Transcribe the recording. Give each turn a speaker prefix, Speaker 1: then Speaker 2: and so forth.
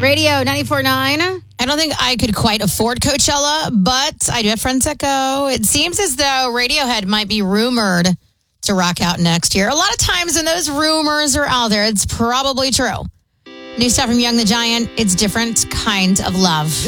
Speaker 1: Radio 94.9.
Speaker 2: I don't think I could quite afford Coachella, but I do have friends that go. It seems as though Radiohead might be rumored to rock out next year. A lot of times when those rumors are out there, it's probably true. New stuff from Young the Giant, It's Different Kind of Love.